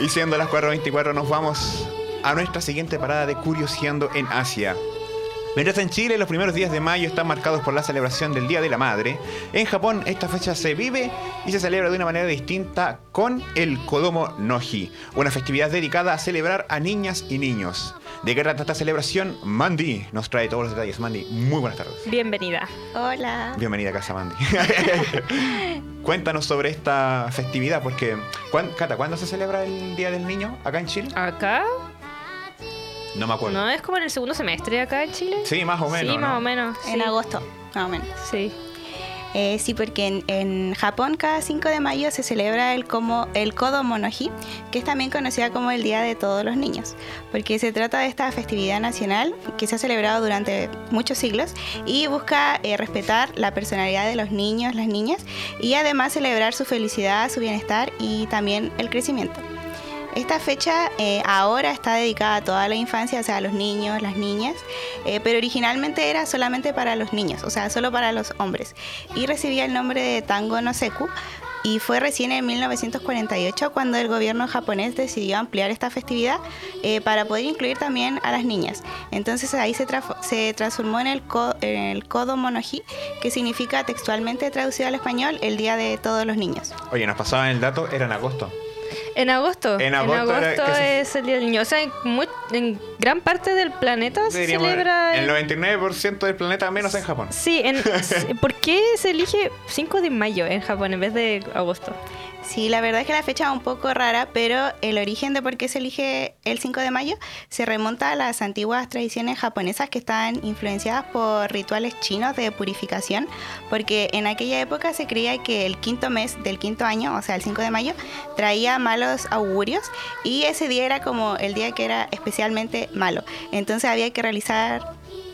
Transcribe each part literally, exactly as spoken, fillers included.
Y siendo las cuatro veinticuatro nos vamos a nuestra siguiente parada de Curioseando en Asia. Mientras en Chile los primeros días de mayo están marcados por la celebración del Día de la Madre, en Japón esta fecha se vive y se celebra de una manera distinta con el Kodomo no Hi, una festividad dedicada a celebrar a niñas y niños. ¿De qué trata esta celebración? Mandy nos trae todos los detalles. Mandy, muy buenas tardes. Bienvenida. Hola. Bienvenida a casa, Mandy. Cuéntanos sobre esta festividad, porque... ¿cuán, Cata, ¿cuándo se celebra el Día del Niño acá en Chile? ¿Acá? No me acuerdo. ¿No es como en el segundo semestre acá en Chile? Sí, más o menos. Sí, ¿no? más o menos. En sí. agosto, más o menos. Sí. Eh, sí, porque en, en Japón cada cinco de mayo se celebra el, como, el Kodomo no Hi, que es también conocida como el Día de Todos los Niños, porque se trata de esta festividad nacional que se ha celebrado durante muchos siglos y busca eh, respetar la personalidad de los niños, las niñas, y además celebrar su felicidad, su bienestar y también el crecimiento. Esta fecha eh, ahora está dedicada a toda la infancia, o sea, a los niños, las niñas, eh, pero originalmente era solamente para los niños, o sea, solo para los hombres. Y recibía el nombre de Tango no Seku, y fue recién en mil novecientos cuarenta y ocho cuando el gobierno japonés decidió ampliar esta festividad eh, para poder incluir también a las niñas. Entonces ahí se, tra- se transformó en el, ko- en el Kodomo no Hi, que significa textualmente traducido al español el Día de Todos los Niños. Oye, nos pasaban el dato, era en agosto. En agosto. En agosto era agosto que se- es el Día del Niño. O sea, en, muy- en gran parte del planeta se Diríamos, celebra... el noventa y nueve por ciento del planeta, menos en Japón. Sí, en, ¿por qué se elige cinco de mayo en Japón en vez de agosto? Sí, la verdad es que la fecha es un poco rara, pero el origen de por qué se elige el cinco de mayo se remonta a las antiguas tradiciones japonesas que están influenciadas por rituales chinos de purificación, porque en aquella época se creía que el quinto mes del quinto año, o sea, el cinco de mayo, traía malos augurios y ese día era como el día que era especialmente malo. Entonces había que realizar...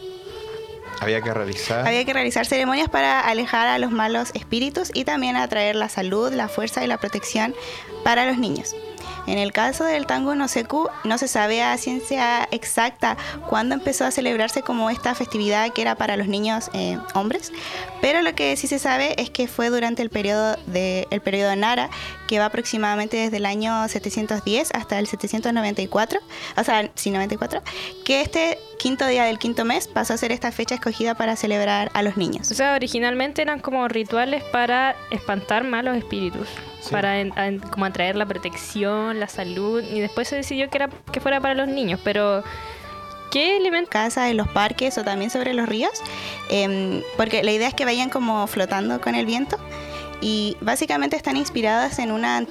Había que realizar... Había que realizar ceremonias para alejar a los malos espíritus y también atraer la salud, la fuerza y la protección para los niños. En el caso del Tango no Seku, no se sabe a ciencia exacta cuándo empezó a celebrarse como esta festividad que era para los niños eh, hombres, pero lo que sí se sabe es que fue durante el periodo, de, el periodo Nara, que va aproximadamente desde el año setecientos diez hasta el setecientos noventa y cuatro, o sea, sí, noventa y cuatro, que este quinto día del quinto mes pasó a ser esta fecha escogida para celebrar a los niños. O sea, originalmente eran como rituales para espantar malos espíritus. Sí. Para en, en, como atraer la protección, la salud, y después se decidió que era que fuera para los niños, pero ¿qué elementos? Casa en los parques o también sobre los ríos, eh, porque la idea es que vayan como flotando con el viento y básicamente están inspiradas en una